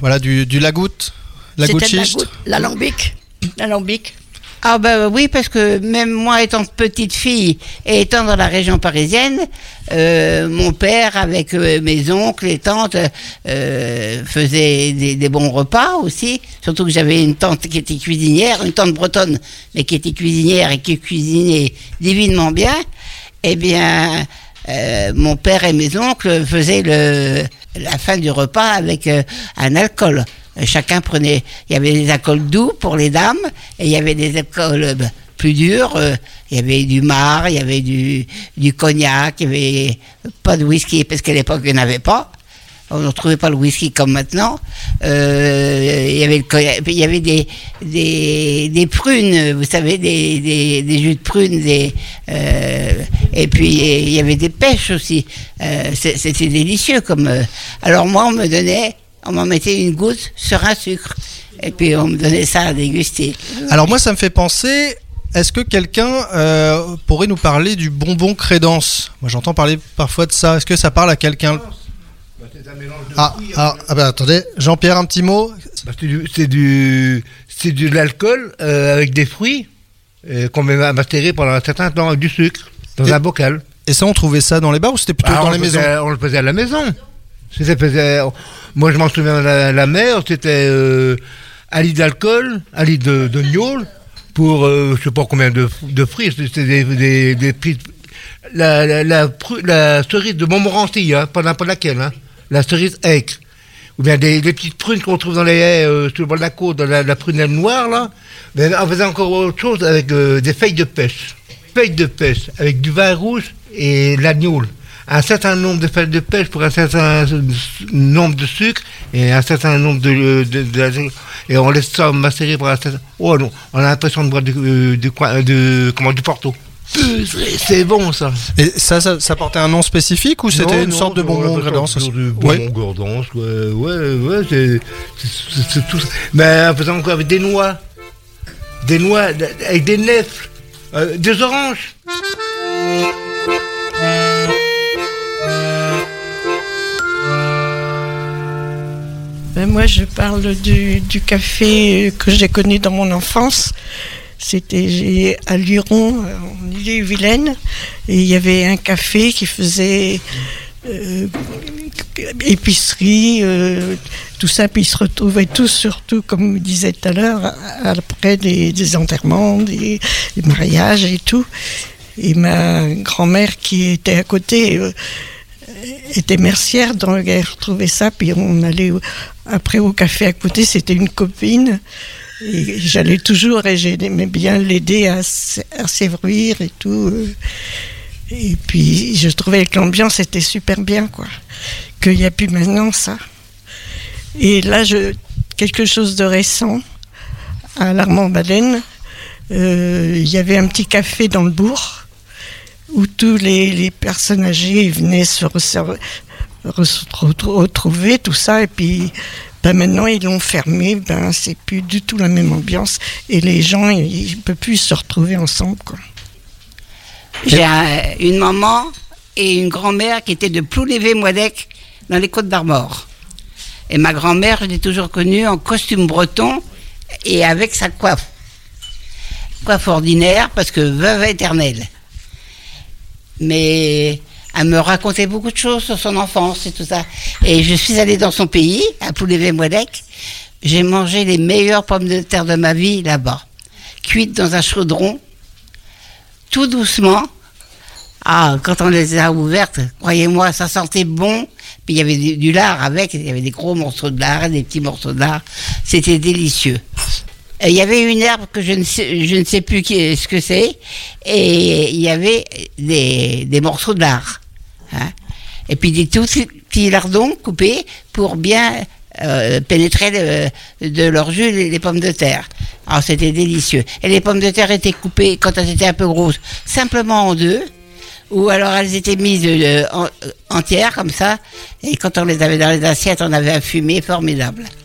Voilà, du lagoutte, la goutte schiste. L'alambic. Ah oui, parce que même moi étant petite fille et étant dans la région parisienne, mon père avec mes oncles et tantes faisait des bons repas aussi. Surtout que j'avais une tante qui était cuisinière, une tante bretonne, mais qui était cuisinière et qui cuisinait divinement bien. Eh bien, mon père et mes oncles faisaient la fin du repas avec un alcool. Chacun prenait, il y avait des alcools doux pour les dames et il y avait des alcools plus durs, il y avait du mar, il y avait du cognac, il n'y avait pas de whisky parce qu'à l'époque il n'y en avait pas, on ne trouvait pas le whisky comme maintenant, il y avait des prunes, vous savez, des jus de prunes, et puis il y avait des pêches aussi, c'était délicieux alors moi on m'en mettait une goutte sur un sucre. Et puis on me donnait ça à déguster. Alors moi ça me fait penser, est-ce que quelqu'un pourrait nous parler du bonbon Crédence ? Moi j'entends parler parfois de ça. Est-ce que ça parle à quelqu'un ? Attendez, Jean-Pierre, un petit mot ? C'est de l'alcool avec des fruits qu'on met à macérer pendant un certain temps avec du sucre dans un bocal. Et ça on trouvait ça dans les bars ou c'était plutôt dans les maisons ? On le faisait à la maison. Moi je m'en souviens, la mère, c'était un litre d'alcool, un litre de gnôle pour je sais pas combien de fruits. C'était des prix. La cerise de Montmorency, pas n'importe laquelle, la cerise aigre. Ou bien des petites prunes qu'on trouve dans les haies sur le bord de la côte, la prunelle noire là. Mais on faisait encore autre chose avec des feuilles de pêche. Feuilles de pêche avec du vin rouge et de la gnôle. Un certain nombre de feuilles de pêche pour un certain nombre de sucre et un certain nombre et on laisse ça macérer pour un certain... Oh non, on a l'impression de boire du Porto. C'est bon ça. Et ça portait un nom spécifique ou c'était une sorte de bonbon Crédence ? Bonbon Gordance, ouais, c'est tout ça. Mais en faisant encore avec des noix, avec des nèfles, des oranges. Moi, je parle du café que j'ai connu dans mon enfance. C'était à Luron, en Ille-et-Vilaine, et il y avait un café qui faisait épicerie, tout ça, puis ils se retrouvaient tous, surtout, comme vous disiez tout à l'heure, après des enterrements, des mariages et tout. Et ma grand-mère qui était à côté... était mercière, donc elle retrouvait ça, puis on allait après au café à côté, c'était une copine, et j'allais toujours, et j'aimais bien l'aider à servir et tout, et puis je trouvais que l'ambiance était super bien, quoi, qu'il n'y a plus maintenant ça. Et là, quelque chose de récent, à l'Armand-Baleine, il y avait un petit café dans le bourg, où tous les personnes âgées venaient se retrouver, tout ça, et puis maintenant ils l'ont fermé, c'est plus du tout la même ambiance, et les gens, ils ne peuvent plus se retrouver ensemble, quoi. J'ai une maman et une grand-mère qui étaient de Plounévez-Moidec, dans les Côtes-d'Armor. Et ma grand-mère, je l'ai toujours connue en costume breton et avec sa coiffe ordinaire, parce que veuve éternelle. Mais elle me racontait beaucoup de choses sur son enfance et tout ça. Et je suis allée dans son pays, à Plounévez-Moidec. J'ai mangé les meilleures pommes de terre de ma vie là-bas, cuites dans un chaudron, tout doucement. Ah, quand on les a ouvertes, croyez-moi, ça sentait bon. Puis il y avait du lard avec, il y avait des gros morceaux de lard et des petits morceaux de lard. C'était délicieux. Il y avait une herbe que je ne sais plus ce que c'est, et il y avait des morceaux de lard, et puis des tout petits lardons coupés pour bien pénétrer de leur jus les pommes de terre. Alors c'était délicieux. Et les pommes de terre étaient coupées, quand elles étaient un peu grosses, simplement en deux, ou alors elles étaient mises entières comme ça, et quand on les avait dans les assiettes, on avait un fumet formidable.